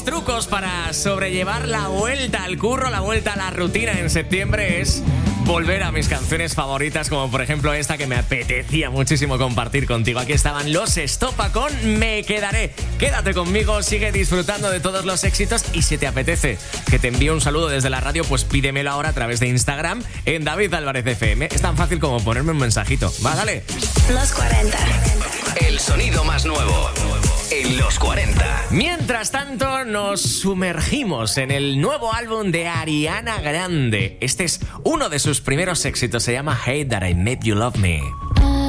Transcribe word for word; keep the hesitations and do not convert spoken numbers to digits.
trucos para sobrellevar la vuelta al curro, la vuelta a la rutina en septiembre es volver a mis canciones favoritas, como por ejemplo esta que me apetecía muchísimo compartir contigo. Aquí estaban Los Estopa con Me Quedaré. Quédate conmigo, sigue disfrutando de todos los éxitos y si te apetece que te envíe un saludo desde la radio, pues pídemelo ahora a través de Instagram en David Álvarez F M. Es tan fácil como ponerme un mensajito. Va, dale. Los cuarenta. El sonido más nuevo en los cuarenta. Mientras tanto, nos sumergimos en el nuevo álbum de Ariana Grande. Este es uno de sus primeros éxitos, se llama Hate That I Made You Love Me.